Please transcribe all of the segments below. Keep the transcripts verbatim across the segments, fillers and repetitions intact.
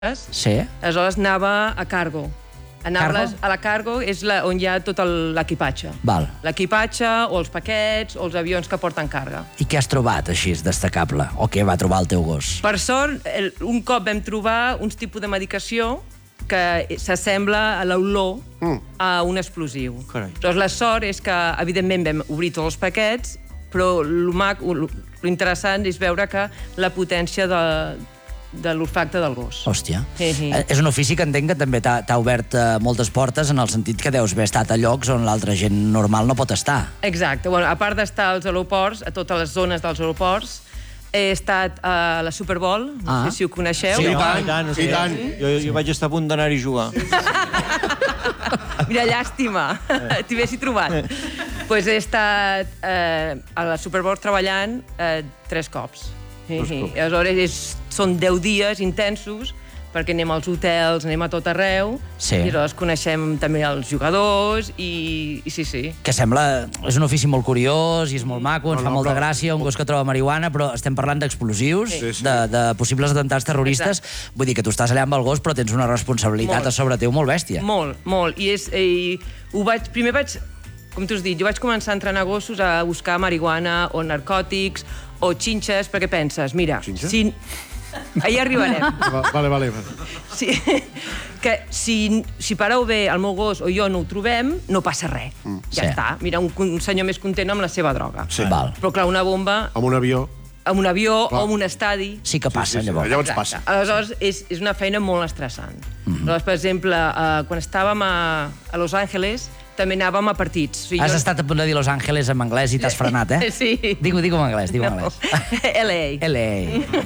Sí. Aleshores anava a Cargo. Anava Cargo? a la Cargo és la, on hi ha tot l'equipatge. Val. L'equipatge, o els paquets, o els avions que porten carga. I què has trobat, així, destacable? O què va trobar el teu gos? Per sort, el, un cop vam trobar uns tipus de medicació que s'assembla a l'olor mm. a un explosiu. Carai. Llavors, la sort és que, evidentment, vam obrir tots els paquets, però l'interessant és veure que la potència de, de l'olfacte del gos. Hòstia. Sí, sí. És un ofici que entenc que també t'ha obert eh, moltes portes en el sentit que deus haver estat a llocs on l'altra gent normal no pot estar. Exacte. Bueno, a part d'estar als aeroports, a totes les zones dels aeroports, he estat a la Super Bowl, no Ah. sé si ho coneixeu. Sí, I home, tant, i tant, i tant. Jo, jo vaig estar a punt d'anar-hi a jugar. Mira, llàstima, t'hi haguessi trobat. Doncs pues he estat eh, a la Super Bowl treballant eh, tres cops. Sí, sí. Aleshores, és, són deu dies intensos, perquè anem als hotels, anem a tot arreu, Sí. i aleshores coneixem també els jugadors, i, i sí, sí. Que sembla... És un ofici molt curiós i és molt maco, ens No, fa no, molta però- gràcia, un gos que troba marihuana, però estem parlant d'explosius, Sí, sí. de, de possibles atemptats terroristes. Vull dir que tu estàs allà amb el gos, però tens una responsabilitat Molt. a sobre teu molt bèstia. Molt, molt. I, és, i ho vaig, primer vaig, com t'ho has dit, jo vaig començar a entrenar gossos a buscar marihuana o narcòtics o xinxes, perquè penses, mira, Xinxes? si... Ahir arribarem. Va- Vale, vale. Si, que si, si pareu bé el meu gos o jo no ho trobem, no passa res. Mm, ja sí. està. Mira, un, un senyor més content amb la seva droga. Sí. Val. Però clar, una bomba Amb un avió. amb un avió Clar. o amb un estadi... Sí que passa, sí, sí. llavors. Llavors passa. Aleshores, és, és una feina molt estressant. Mm -hmm. Aleshores, per exemple, uh, quan estàvem a, a Los Angeles, també anàvem a partits. O sigui, Has jo- estat a punt de dir Los Angeles en anglès i t'has frenat, eh? Sí. Digue-ho, digue-ho en anglès, digue-ho en No. anglès. L A. L A.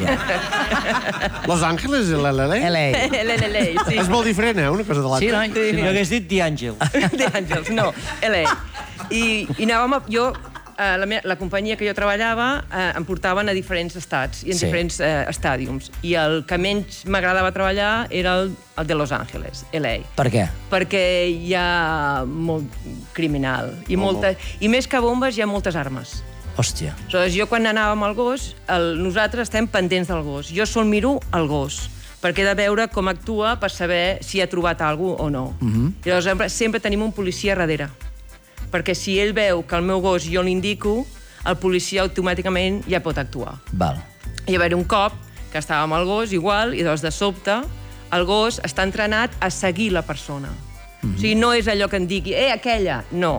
Yeah. Los Ángeles, l'L L A? L A. L A, sí. És molt diferent, eh, una cosa de l'altra. Sí, noi? Sí, Jo noi? hagués dit The Angel. De Àngels, no, L A. I, i anàvem a... Jo, eh, la, meva, la companyia que jo treballava eh, em portaven a diferents estats i en Sí. diferents eh, estàdiums. I el que menys m'agradava treballar era el, el de Los Angeles, L A. Per què? Perquè hi ha molt criminal. I, molta, I més que bombes, hi ha moltes armes. Hòstia. Aleshores, jo quan anàvem al gos, el, nosaltres estem pendents del gos. Jo sol miro el gos, perquè he de veure com actua per saber si ha trobat alguna cosa o no. Uh -huh. I llavors sempre, sempre tenim un policia darrere, perquè si ell veu que el meu gos jo l'indico, el policia automàticament ja pot actuar. Val. Hi va haver un cop que estàvem amb el gos igual, i llavors de sobte el gos està entrenat a seguir la persona. Uh -huh. O sigui, no és allò que em digui, eh, aquella, no.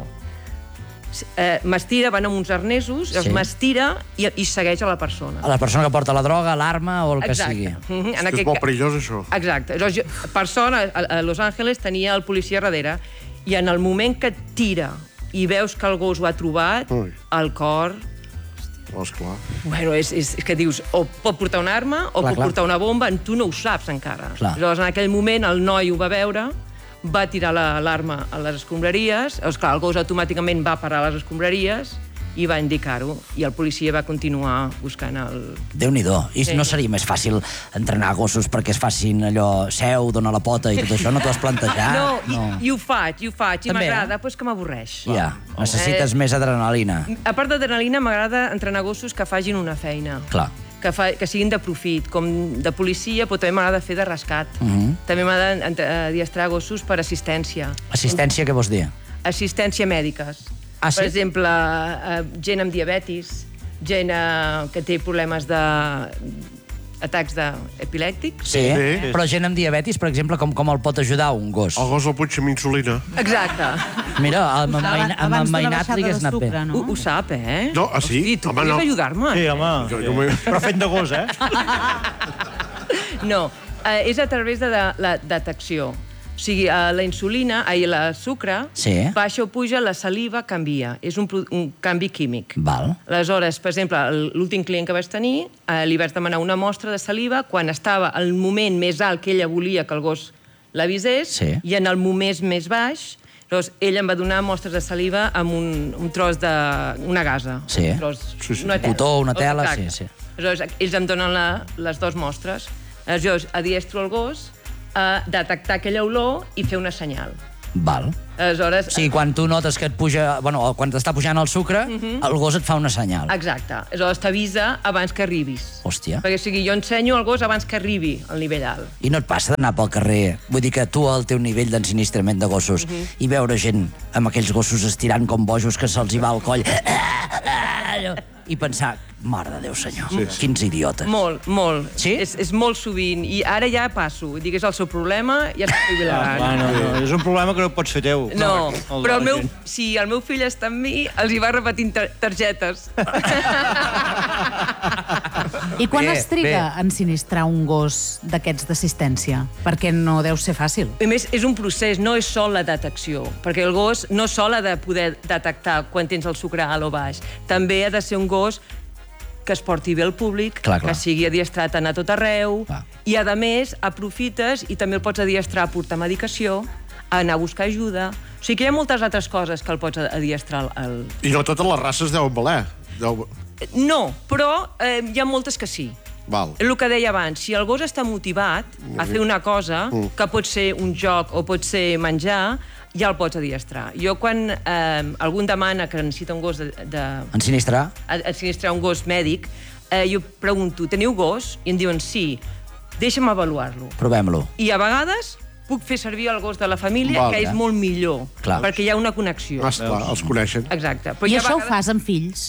Eh, m'estira, van amb uns arnesos, Sí. sí. m'estira i, i segueix a la persona. A la persona que porta la droga, l'arma o el que Exacte. sigui. Mhm, És que és molt perillós, això. Exacte. Aleshores, jo, per sort, a, a Los Angeles tenia el policia darrere, i en el moment que et tira i veus que el gos ho ha trobat, Ui. el cor... Oh, esclar. Bueno, és, és, és que dius, o pot portar una arma o Clar, pot clar. portar una bomba, tu no ho saps encara. Clar. Aleshores, en aquell moment, el noi ho va veure, va tirar la- l'arma a les escombraries, llavors, clar, el gos automàticament va parar a les escombraries i va indicar-ho, i el policia va continuar buscant el... Déu-n'hi-do. I Sí. no seria més fàcil entrenar gossos perquè es facin allò seu, dona la pota i tot això? No t'ho has plantejat? no, i, i ho faig, i ho faig, i També, m'agrada, eh? però és que m'avorreix. Ja, necessites Eh, més adrenalina. A part d'adrenalina, m'agrada entrenar gossos que facin una feina. Clar. Que, fa, que siguin de profit, com de policia, però també m'agrada fer de rescat. Uh -huh. També m'agrada ent- eh, adiestrar gossos per assistència. Assistència, què vols dir? Assistència mèdiques. Ah, sí? Per exemple, eh, gent amb diabetis, gent eh, que té problemes de atacs de epilèptics. Sí, Sí. però gent amb diabetis, per exemple, com, com el pot ajudar un gos? El gos el puig amb insulina. Exacte. Mira, amb, amb, amb Abans d'una mainat li baixada hagués de anat bé. sucre, Ho, no? ho sap, eh? No, ah, sí? Hosti, tu Home, podries no. ajudar-me? Sí, home. Jo- jo m'he- Però fent de gos, eh? No, eh, és a través de la, la detecció. O sigui, eh, la insulina, ai, la sucre, Sí. baixa o puja, la saliva canvia. És un, pro- un canvi químic. Val. Aleshores, per exemple, el- l'últim client que vaig tenir, eh, li vaig demanar una mostra de saliva quan estava al moment més alt que ella volia que el gos l'avisés, Sí. i en el moment més baix, llavors, ella em va donar mostres de saliva amb un, un tros de... una gasa. Sí. Un tros, Sí, sí. Una tela. Cotó, una tela, Exacte. sí, sí. Aleshores, ells em donen la, les dues mostres. Aleshores, jo adiestro el gos a detectar aquella olor i fer una senyal. Val. Aleshores... O sigui, quan tu notes que et puja... Bueno, o quan t'està pujant el sucre, el gos et fa una senyal. Exacte. Aleshores t'avisa abans que arribis. Hòstia. Perquè, o sigui, jo ensenyo el gos abans que arribi al nivell alt. I no et passa d'anar pel carrer, vull dir que tu al teu nivell d'ensinistrament de gossos, i veure gent amb aquells gossos estirant com bojos que se'ls hi va al coll, i pensar, mare de Déu senyor, sí, sí. quins idiotes. Molt, molt. Sí? És, és molt sovint. I ara ja passo. Vull dir que és el seu problema i ja estic Ah, vilant. bueno, no, és un problema que no pots fer teu. No, El de però el la meu, gent. si el meu fill està amb mi, els hi va repetint tar targetes. I quan Bé, es triga bé. a ensinistrar un gos d'aquests d'assistència? Perquè no deu ser fàcil. A més, és un procés, no és sol la detecció, perquè el gos no sol ha de poder detectar quan tens el sucre alt o baix. També ha de ser un gos que es porti bé al públic, Clar, clar. que sigui adiestrat a anar a tot arreu, Clar. i a més aprofites i també el pots adiestrar a portar medicació, a anar a buscar ajuda. O sigui que hi ha moltes altres coses que el pots adiestrar al... I no totes les races deuen valer. Deu... No, però eh, hi ha moltes que sí. Val. El que deia abans, si el gos està motivat a fer una cosa, que pot ser un joc o pot ser menjar, ja el pots adiestrar. Jo, quan eh, algú em demana que necessita un gos de, de, Ensinistrar? a, a sinistrar un gos mèdic, eh, jo pregunto, teniu gos? I em diuen sí, deixa'm avaluar-lo. Provem-lo. I a vegades puc fer servir el gos de la família, Val, que és clar. molt millor, Clar. perquè hi ha una connexió. Ah, esclar, els coneixen. Exacte. Però I hi ha això ho vegades- fas amb fills?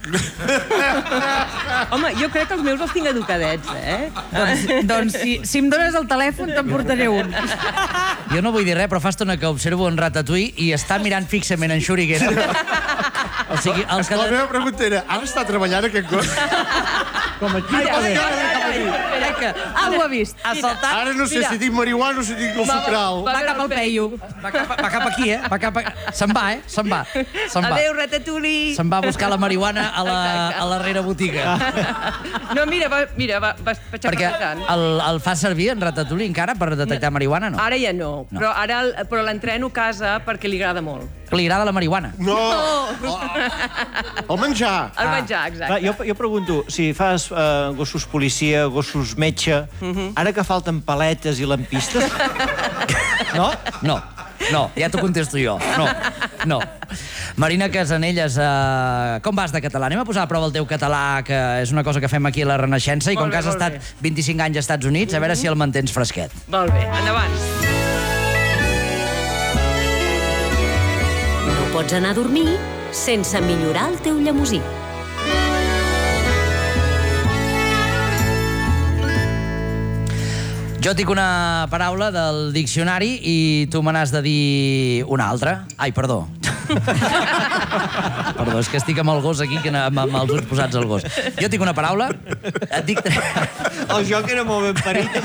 Home, jo crec que els meus els tinc educadets, eh? Doncs, doncs si, si em dones el telèfon, te'n portaré un. Jo no vull dir res, però fa estona que observo en Ratatouille i està mirant fixament en Xuriguera. O sigui, els que... La meva pregunta era, ara està treballant aquest gos? Com aquí. Mira, Joder. mira, mira, mira, mira, que... Ah, ho ha vist. Ha saltat... Ara no sé Mira. si dic marihuana o si dic el Va, va, sucral. va. Va cap al peio. Va cap, va cap aquí, eh? Va cap a... Se'n va, eh? Se'n va. Se'n va. Adéu, Ratatouille! Se'n va a buscar la marihuana a la, a la darrera botiga. No, mira, va, mira, va, va, vaig Perquè passant. el, el fa servir en Ratatouille encara per detectar marihuana, no? Ara ja no, No. però ara el- però l'entreno a casa perquè li agrada molt. Li agrada la marihuana. No! Oh. El menjar. El menjar, exacte. Va, jo, jo pregunto, si fas uh, gossos policia, gossos metge, ara que falten paletes i lampistes, no? No, no, ja t'ho contesto jo. No, no. Marina Casanelles, eh, com vas de català? Anem a posar a prova el teu català, que és una cosa que fem aquí a la Renaixença, i Molt com bé, que has molt estat vint-i-cinc anys als Estats Units, a veure si el mantens fresquet. Molt bé, endavant. No pots anar a dormir sense millorar el teu llemosí. Jo et dic una paraula del diccionari i tu me n'has de dir una altra. Ai, perdó. Perdó, és que estic amb el gos aquí, que amb, amb els ulls posats al gos. Jo et dic una paraula, et dic... El joc era molt ben parit.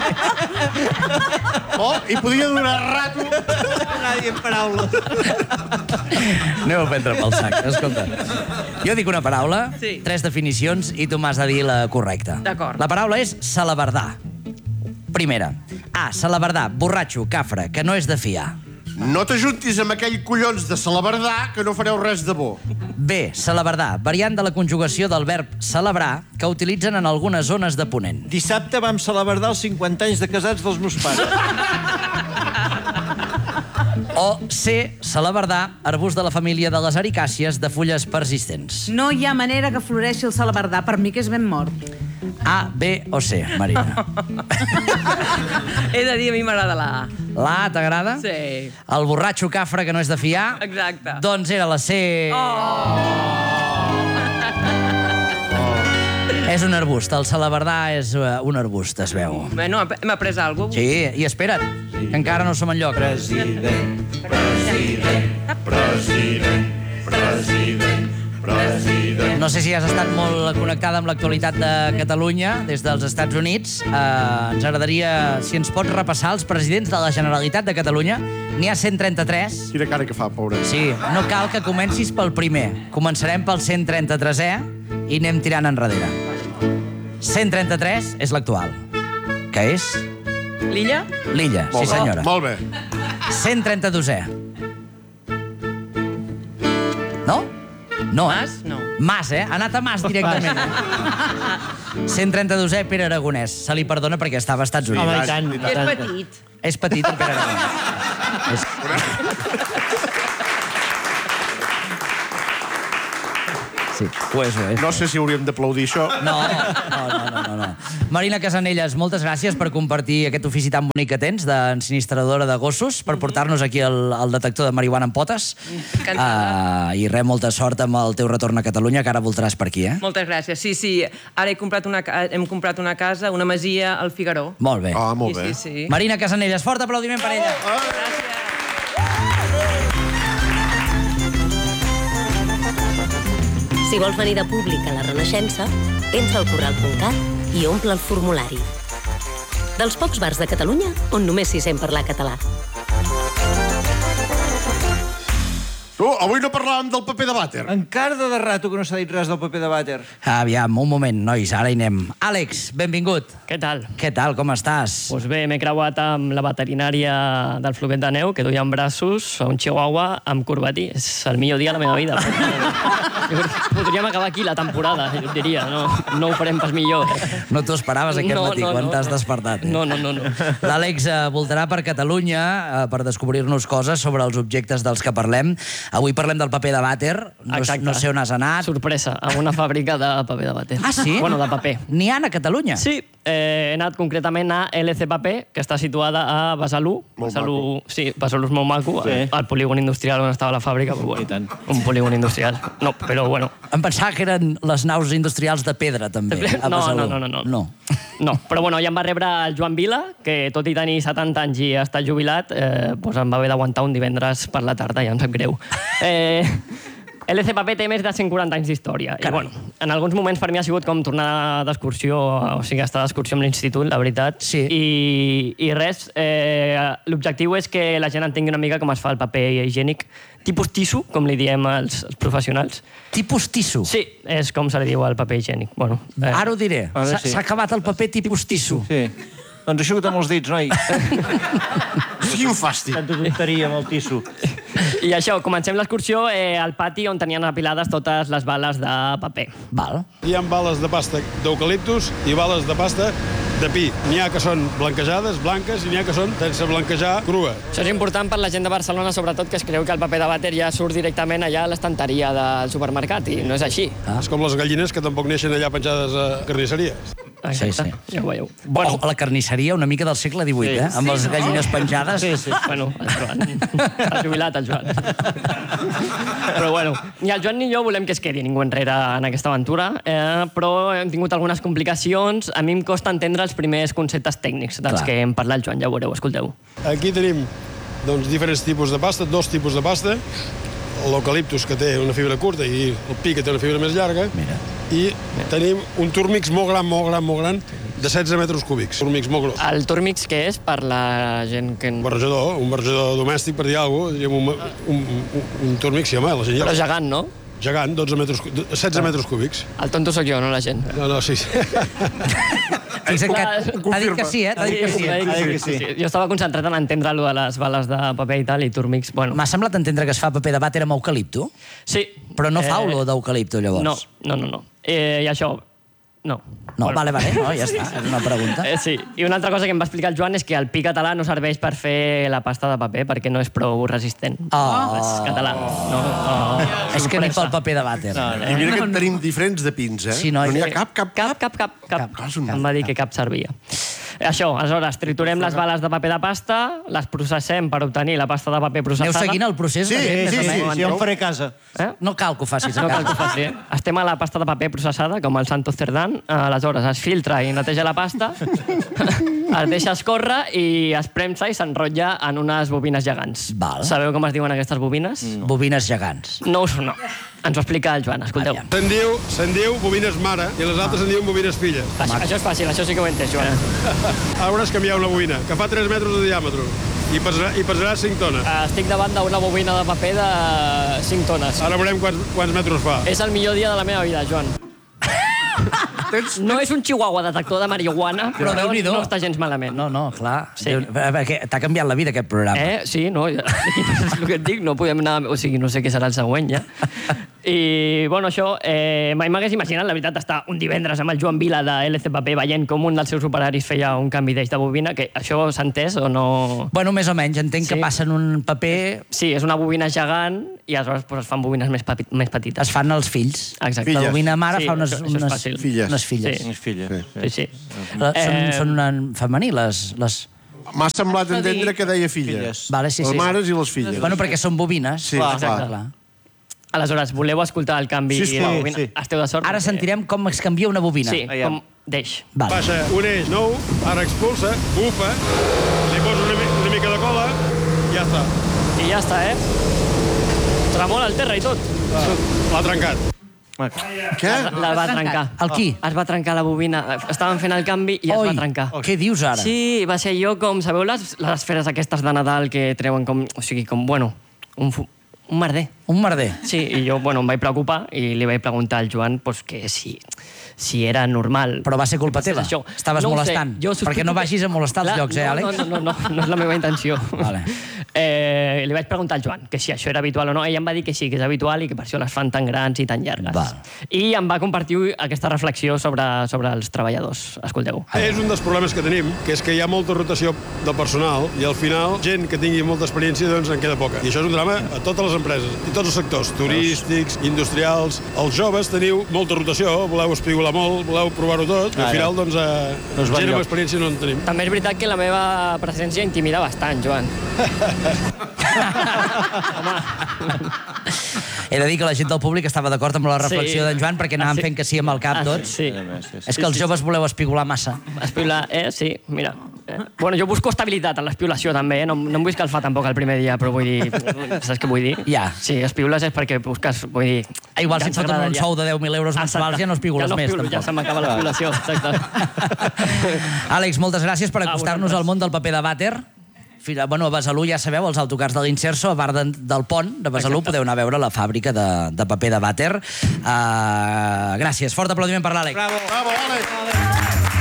Oh, i podia durar rato. Anar dient paraules. Anem a prendre pel sac, escolta. Jo dic una paraula, Sí. tres definicions, i tu m'has de dir la correcta. D'acord. La paraula és salabardar. Primera. A, salabardar, borratxo, cafre, que no és de fiar. No t'ajuntis amb aquell collons de salabardar que no fareu res de bo. B, salabardar, variant de la conjugació del verb celebrar que utilitzen en algunes zones de Ponent. Dissabte vam celebrar els cinquanta anys de casats dels meus pares. O C, salabardar, arbust de la família de les ericàcies de fulles persistents. No hi ha manera que floreixi el salabardar. Per mi que és ben mort. A, B o C, Marina. He de dir, a mi m'agrada la A. La A t'agrada? Sí. El borratxo cafre que no és de fiar? Exacte. Doncs era la C. És un arbust. El salabardar és eh, un arbust, es veu. Bueno, hem après alguna cosa. Sí, i espera't, que encara no som enlloc. President. No sé si has estat molt connectada amb l'actualitat de Catalunya des dels Estats Units. Eh, ens agradaria, si ens pots repassar els presidents de la Generalitat de Catalunya. N'hi ha cent trenta-tres. Quina cara que fa, pobre. Sí, no cal que comencis pel primer. Començarem pel cent trenta-tresè i anem tirant enrere. cent trenta-tres és l'actual, que és L'Illa? l'Illa, sí Molt bé. senyora. Molt bé. cent trenta-dosè. No? No, eh? Mas? No. Mas, eh? Ha anat a Mas directament. Eh? cent trenta-dosè Pere Aragonès. Se li perdona perquè estava als Estats Units. Home, i tant, i Que és tant. petit. És petit, el Pere Aragonès. És... Sí, ho és, ho és. No sé si hauríem d'aplaudir això. No, no, no, no, no, no. Marina Casanelles, moltes gràcies per compartir aquest ofici tan bonic que tens d'ensinistradora de gossos, per portar-nos aquí el, el detector de marihuana en potes. Uh, I res, molta sort amb el teu retorn a Catalunya, que ara voltaràs per aquí, eh? Moltes gràcies. Sí, sí. Ara he comprat una, hem comprat una casa, una masia al Figaró. Molt bé. Ah, molt bé. Sí, sí, sí. Marina Casanelles, fort aplaudiment per ella. Gràcies. Si vols venir de públic a la Renaixença, entra al corral punt cat i omple el formulari. Dels pocs bars de Catalunya on només s'hi sent parlar català. Tu, avui no parlàvem del paper de vàter. Encara de rato que no s'ha dit res del paper de vàter. Aviam, un moment, nois, ara hi anem. Àlex, benvingut. Què tal? Què tal, com estàs? Doncs bé, m'he creuat amb la veterinària del Floquet de Neu, que duia en braços un chihuahua amb corbatí. És el millor dia de la meva vida. Podríem acabar aquí la temporada, jo et diria. No, no ho farem pas millor. No t'ho esperaves aquest No, matí, no, quan no. t'has despertat. Eh? No, no, no. no. L'Àlex eh, voltarà per Catalunya eh, per descobrir-nos coses sobre els objectes dels que parlem. Avui parlem del paper de vàter. No, Exacte. no sé on has anat. Sorpresa, a una fàbrica de paper de vàter. Ah, sí? Bueno, de paper. N'hi ha a Catalunya? Sí, eh, he anat concretament a L C Paper, que està situada a Besalú. Molt Besalú, sí, Besalú és molt maco, Sí. sí. al polígon industrial on estava la fàbrica. Però, bueno, I tant. un polígon industrial. No, però bueno. Em pensava que eren les naus industrials de pedra, també, a No, Besalú. no, no, no, no. no. No, però bueno, ja em va rebre el Joan Vila, que tot i tenir setanta anys i estar jubilat, eh, doncs em va haver d'aguantar un divendres per la tarda, ja em sap greu. Eh, L C Paper té més de cent quaranta anys d'història. I bueno, en alguns moments per mi ha sigut com tornar d'excursió, o sigui, estar d'excursió amb l'institut, la veritat. Sí. I, i res, eh, l'objectiu és que la gent entengui una mica com es fa el paper higiènic, tipus tiso, com li diem als, als professionals. Tipus tiso? Sí, és com se li diu al paper higiènic. Bueno, eh, Ara ho diré. Ara S'ha sí. s'ha acabat el paper tipus tiso. Sí. Doncs aixuga't amb els dits, noi. Quin fàstic. Tanta tonteria amb el tiso. I això, comencem l'excursió eh, al pati on tenien apilades totes les bales de paper. Val. Hi ha bales de pasta d'eucaliptus i bales de pasta de pi. N'hi ha que són blanquejades, blanques, i n'hi ha que són sense blanquejar, crua. Això és important per la gent de Barcelona, sobretot, que es creu que el paper de vàter ja surt directament allà a l'estanteria del supermercat, i no és així. Ah. És com les gallines que tampoc neixen allà penjades a carnisseries. Sí, sí. Ja ho veieu. Bueno, a la carnisseria una mica del segle divuit, Sí. eh? Amb les gallines penjades. Sí, sí. Bueno, el Joan. Està jubilat, el Joan. Però bueno, ni el Joan ni jo volem que es quedi ningú enrere en aquesta aventura, eh, però hem tingut algunes complicacions. A mi em costa entendre els primers conceptes tècnics dels Clar. que em parla el Joan, ja ho veureu, escolteu. Aquí tenim doncs, diferents tipus de pasta, dos tipus de pasta. L'eucaliptus, que té una fibra curta, i el pi, que té una fibra més llarga. Mira. I tenim un turmix molt gran, molt gran, molt gran, de setze metres cúbics. Turmix molt gros. El Turmix, què és per la gent que... Un barrejador, un barrejador domèstic, per dir alguna cosa, un, un, un, un turmix, sí, home, la gent ja... Però gegant, no? Gegant, dotze metres, setze metres cúbics. El tonto sóc jo, no la gent. No, no, sí, sí. Fixa't que t'ha dit que sí, eh? T'ha dit que sí. Ha dit que sí, sí. Jo estava concentrat en entendre allò de les bales de paper i tal, i Turmix, bueno... M'ha semblat entendre que es fa paper de vàter amb eucalipto, Sí. però no fa Eh, olor d'eucalipto, llavors. No, no, no. no. Eh, I això... No. No, Bueno. vale, vale, no, ja està, és una pregunta. Eh, sí, i una altra cosa que em va explicar el Joan és que el pi català no serveix per fer la pasta de paper perquè no és prou resistent. Oh. És català. No, oh, És que ni sorpresa. pel paper de vàter. No, I mira que en tenim diferents de pins, eh? Sí, no, no n'hi ha eh, cap, cap, Cap, cap, cap, cap. Cap. Clar, és un- Em va dir que cap servia. Això, aleshores, triturem les bales de paper de pasta, les processem per obtenir la pasta de paper processada. Aneu seguint el procés? Sí, la gent, sí, més o sí, menys? Sí, jo em faré casa. Eh? No cal que ho facis a No cal que casa. ho faci, eh? Estem a la pasta de paper processada, com el Santo Cerdán. Aleshores, es filtra i neteja la pasta, es deixa escórrer i es premsa i s'enrotlla en unes bobines gegants. Val. Sabeu com es diuen aquestes bobines? Mm. Bobines gegants. No us no. Ens ho explica el Joan, escolteu. Aviam. Se'n diu, se'n diu bobines mare i les altres se'n diuen bobines filles. Això, això és fàcil, això sí que ho he entès, Joan. Ara veuràs canviar una bobina, que fa tres metres de diàmetre i pesarà, i pesarà cinc tones. Estic davant d'una bobina de paper de cinc tones. Ara veurem quants, quants metres fa. És el millor dia de la meva vida, Joan. No és un chihuahua detector de marihuana, però Però veus, Déu-n'hi-do. no està gens malament. No, no, clar. Sí. Déu- perquè T'ha canviat la vida, aquest programa. Eh? Sí, no, ja, és el que et dic, no podem anar... O sigui, no sé què serà el següent, ja. I, bueno, això, eh, mai m'hagués imaginat, la veritat, estar un divendres amb el Joan Vila de L C Paper veient com un dels seus operaris feia un canvi d'eix de bobina, que això s'ha entès o no? Bueno, més o menys, entenc Sí. que passen un paper... Sí, és una bobina gegant i aleshores pues, es fan bobines més, papi- més petites. Es fan els fills. Exacte. Filles. La bobina mare Sí, fa unes, això- això és unes, fàcil. Filles. unes filles. Sí. Les filles. Sí, sí. La- Són, Eh, són en femení, les... les... M'ha semblat entendre que deia filles. Filles. Vale, sí, Les sí. mares i les filles. Bueno, perquè són bobines. Sí, clar, clar. clar. Aleshores, voleu escoltar el canvi Sí, sí, de la bobina? sí. Esteu de sort? Ara perquè- sentirem com es canvia una bobina. Sí, Aviam. com d'eix. Vale. Baixa un eix nou, ara expulsa, bufa, li posa una, mi- una mica de cola i ja està. I ja està, eh? Tremola el terra i tot. L'ha trencat. Què? La va trencar. El qui? Es va trencar la bobina. Estàvem fent el canvi i es Oi, va trencar. què dius ara? Sí, va ser jo com... Sabeu les, les esferes aquestes de Nadal que treuen com... O sigui, com, bueno, un, fu- un merder. Un merder. Sí, i jo, bueno, em vaig preocupar i li vaig preguntar al Joan pues, que si, si era normal. Però va ser culpa Passés teva. això. Estaves No ho sé. molestant. Jo sospito Perquè no que- vagis a molestar els Clar, llocs, eh, no, Àlex? No, no, no, no és la meva intenció. Vale. Eh, li vaig preguntar al Joan que si això era habitual o no. Ell em va dir que sí, que és habitual i que per això les fan tan grans i tan llargues. Val. I em va compartir aquesta reflexió sobre, sobre els treballadors. Escolteu. És un dels problemes que tenim, que és que hi ha molta rotació de personal i al final gent que tingui molta experiència doncs en queda poca. I això és un drama a totes les empreses i tots els sectors, turístics, industrials. Els joves teniu molta rotació, voleu espigolar molt, voleu provar-ho tot, i al final doncs, eh, No es va gent enlloc. amb experiència no en tenim. També és veritat que la meva presència intimida bastant, Joan. He de dir que la gent del públic estava d'acord amb la reflexió Sí. d'en Joan perquè anàvem Ah, sí? fent que sí amb el cap Ah, tots. sí. És que els joves voleu espigolar massa. Espiular, eh? Sí, mira. Eh? Bueno, jo busco estabilitat en l'espiulació, també, eh? No, no em vull escalfar tampoc el primer dia, però vull dir... Saps què vull dir? Ja. Sí, espiules és perquè busques, vull dir... Ah, igual ja si ens em foten un agradaria. sou de deu mil euros mensuals ja no espigoles ja no més, espiulo, tampoc. Ja se m'acaba l'espiulació, exacte. Àlex, moltes gràcies per A acostar-nos vosaltres. al món del paper de vàter. Fins a, bueno, a Besalú, ja sabeu, els autocars de l'Inserso, a bar de, del pont de Besalú, Exacte. podeu anar a veure la fàbrica de, de paper de vàter. Uh, gràcies. Fort aplaudiment per l'Àlex. Bravo. Bravo, Àlex.